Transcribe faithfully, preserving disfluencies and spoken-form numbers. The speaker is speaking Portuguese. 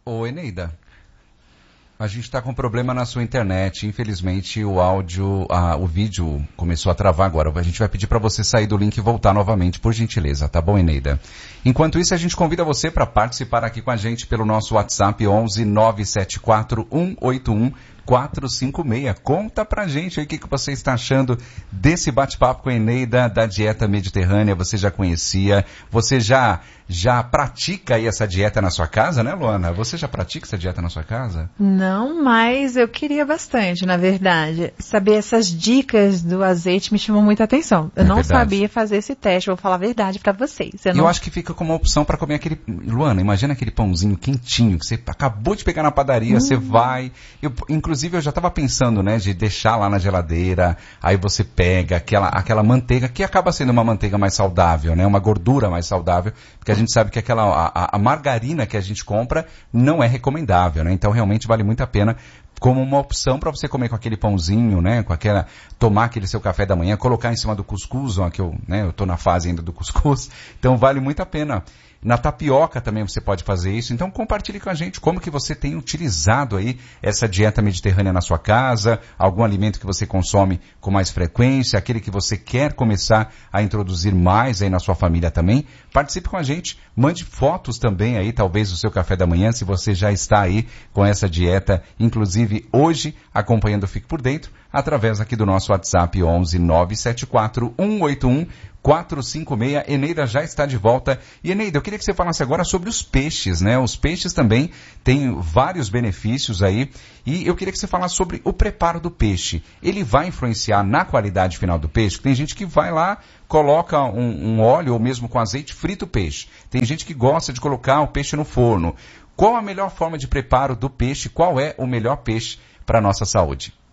Ô, Eneida, a gente está com problema na sua internet. Infelizmente, o áudio, ah, o vídeo começou a travar agora. A gente vai pedir para você sair do link e voltar novamente, por gentileza, tá bom, Eneida? Enquanto isso, a gente convida você para participar aqui com a gente pelo nosso WhatsApp onze nove sete quatro um oito um quatro cinco seis. Conta pra gente aí o que, que você está achando desse bate-papo com a Eneida da dieta mediterrânea. Você já conhecia? Você já, já pratica aí essa dieta na sua casa, né, Luana? Você já pratica essa dieta na sua casa? Não, mas eu queria bastante, na verdade. Saber essas dicas do azeite me chamou muita atenção. Eu é não verdade. sabia fazer esse teste, vou falar a verdade pra vocês. Eu, eu não... acho que fica como uma opção para comer aquele... Luana, imagina aquele pãozinho quentinho que você acabou de pegar na padaria, hum. você vai... Eu, inclusive, Inclusive, eu já estava pensando, né, de deixar lá na geladeira, aí você pega aquela, aquela manteiga, que acaba sendo uma manteiga mais saudável, né, uma gordura mais saudável, porque a gente sabe que aquela, a, a margarina que a gente compra não é recomendável, né, então realmente vale muito a pena como uma opção para você comer com aquele pãozinho, né, com aquela, tomar aquele seu café da manhã, colocar em cima do cuscuz, ó, que eu, né, eu tô na fase ainda do cuscuz, então vale muito a pena. Na tapioca também você pode fazer isso, então compartilhe com a gente como que você tem utilizado aí essa dieta mediterrânea na sua casa, algum alimento que você consome com mais frequência, aquele que você quer começar a introduzir mais aí na sua família também. Participe com a gente, mande fotos também aí, talvez do seu café da manhã, se você já está aí com essa dieta, inclusive hoje acompanhando o Fique por Dentro, através aqui do nosso WhatsApp onze nove sete quatro um oito um quatro cinco seis. Eneida já está de volta. E Eneida, eu queria que você falasse agora sobre os peixes, né? Os peixes também têm vários benefícios aí. E eu queria que você falasse sobre o preparo do peixe. Ele vai influenciar na qualidade final do peixe? Tem gente que vai lá, coloca um, um óleo ou mesmo com azeite, frita o peixe. Tem gente que gosta de colocar o peixe no forno. Qual a melhor forma de preparo do peixe? Qual é o melhor peixe para a nossa saúde?